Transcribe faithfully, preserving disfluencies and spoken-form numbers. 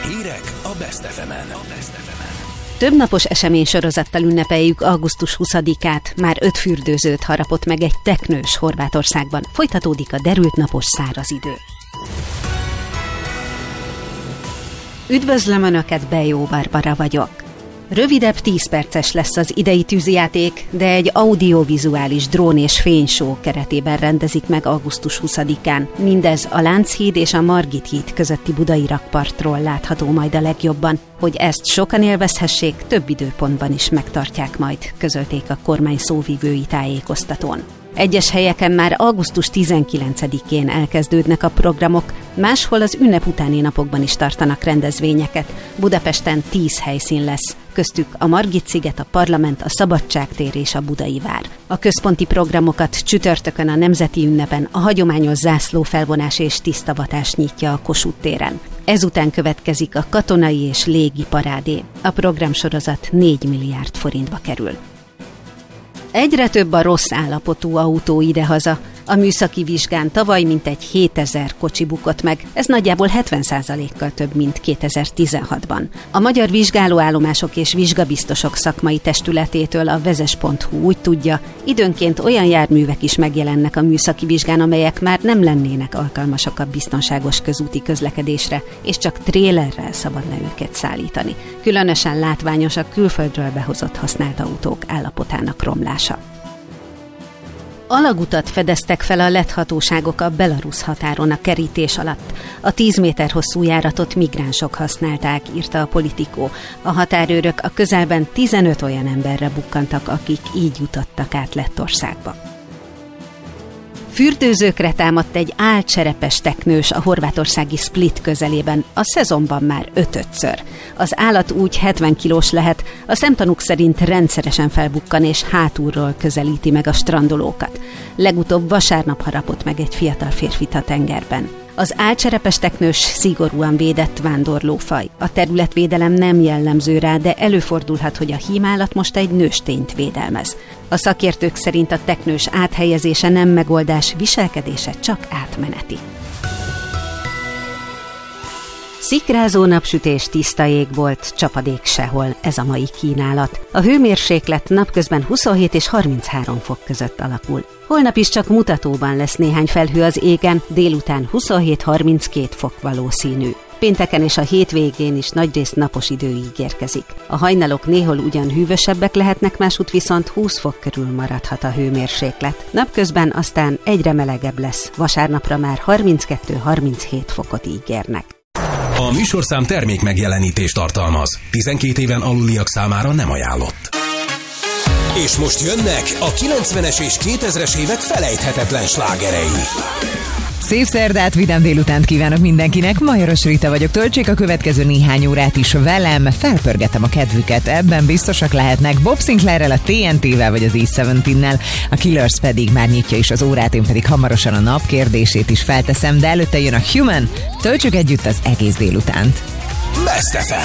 Hírek a Best ef emen. Több napos eseménysorozattal ünnepeljük augusztus huszadikát. Már öt fürdőzőt harapott meg egy teknős Horvátországban. Folytatódik a derült napos száraz idő. Üdvözlöm Önöket, Bejó Barbara vagyok. Rövidebb tíz perces lesz az idei tűzijáték, de egy audiovizuális drón és fényshow keretében rendezik meg augusztus huszadikán. Mindez a Lánchíd és a Margit híd közötti budai rakpartról látható majd a legjobban. Hogy ezt sokan élvezhessék, több időpontban is megtartják majd, közölték a kormány szóvivői tájékoztatón. Egyes helyeken már augusztus tizenkilencedikén elkezdődnek a programok, máshol az ünnep utáni napokban is tartanak rendezvényeket. Budapesten tíz helyszín lesz, köztük a Margit-sziget, a Parlament, a Szabadságtér és a Budai Vár. A központi programokat csütörtökön a nemzeti ünnepen a hagyományos zászlófelvonás és tisztavatás nyitja a Kossuth téren. Ezután következik a katonai és légi parádé. A programsorozat négy milliárd forintba kerül. Egyre több a rossz állapotú autó idehaza. A műszaki vizsgán tavaly mintegy hétezer kocsi bukott meg, ez nagyjából hetven százalékkal több, mint kétezer-tizenhatban. A Magyar Vizsgálóállomások és Vizsgabiztosok szakmai testületétől a vezes pont hu úgy tudja, időnként olyan járművek is megjelennek a műszaki vizsgán, amelyek már nem lennének alkalmasak a biztonságos közúti közlekedésre, és csak trélerrel szabadna őket szállítani. Különösen látványos a külföldről behozott használt autók állapotának romlása. Alagutat fedeztek fel a lett hatóságok a belarusz határon a kerítés alatt. A tíz méter hosszú járatot migránsok használták, írta a Politico. A határőrök a közelben tizenöt olyan emberre bukkantak, akik így jutottak át Lettországba. Fürdőzőkre támadt egy álcserepes teknős a horvátországi Split közelében, a szezonban már ötödször. Az állat úgy hetven kilós lehet, a szemtanúk szerint rendszeresen felbukkan és hátulról közelíti meg a strandolókat. Legutóbb vasárnap harapott meg egy fiatal férfit a tengerben. Az álcserepes teknős szigorúan védett vándorlófaj. A területvédelem nem jellemző rá, de előfordulhat, hogy a hímállat most egy nőstényt védelmez. A szakértők szerint a teknős áthelyezése nem megoldás, viselkedése csak átmeneti. Szikrázó napsütés, tiszta ég volt, csapadék sehol, ez a mai kínálat. A hőmérséklet napközben huszonhét és harminchárom fok között alakul. Holnap is csak mutatóban lesz néhány felhő az égen, délután huszonhét-harminckét fok valószínű. Pénteken és a hétvégén is nagyrészt napos idő ígérkezik. A hajnalok néhol ugyan hűvösebbek lehetnek, másút viszont húsz fok körül maradhat a hőmérséklet. Napközben aztán egyre melegebb lesz, vasárnapra már harminckettő-harminchét fokot ígérnek. A műsorszám termék megjelenítést tartalmaz. tizenkét éven aluliak számára nem ajánlott. És most jönnek a kilencvenes és kétezres évek felejthetetlen slágerei. Szép szerdát, vidám délutánt kívánok mindenkinek, Majoros Rita vagyok, töltsék a következő néhány órát is velem, felpörgetem a kedvüket, ebben biztosak lehetnek Bob Sinclairrel, a té en té-vel vagy az E tizenkilencnél, a Killers pedig már nyitja is az órát, én pedig hamarosan a nap kérdését is felteszem, de előtte jön a Human, töltsük együtt az egész délutánt. Best ef em.